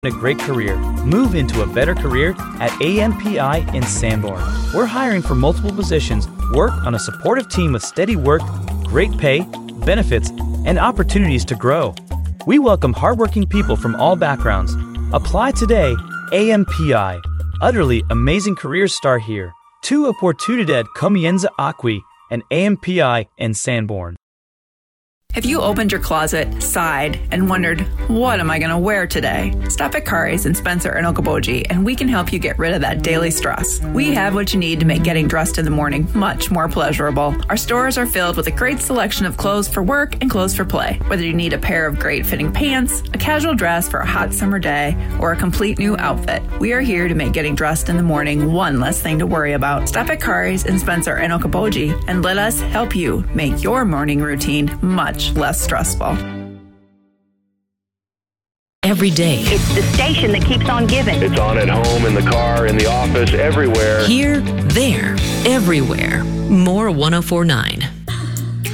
a great career. Move into a better career at AMPI in Sanborn. We're hiring for multiple positions, work on a supportive team with steady work, great pay, benefits, and opportunities to grow. We welcome hardworking people from all backgrounds. Apply today. AMPI. Utterly amazing careers start here. Tu oportunidad comienza aquí and AMPI in Sanborn. Have you opened your closet, sighed, and wondered, what am I going to wear today? Stop at Kari's in Spencer and Okoboji, and we can help you get rid of that daily stress. We have what you need to make getting dressed in the morning much more pleasurable. Our stores are filled with a great selection of clothes for work and clothes for play. Whether you need a pair of great fitting pants, a casual dress for a hot summer day, or a complete new outfit, we are here to make getting dressed in the morning one less thing to worry about. Stop at Kari's in Spencer and Okoboji, and let us help you make your morning routine much less stressful. Every day. It's the station that keeps on giving. It's on at home, in the car, in the office, everywhere. Here, there, everywhere. More 104.9.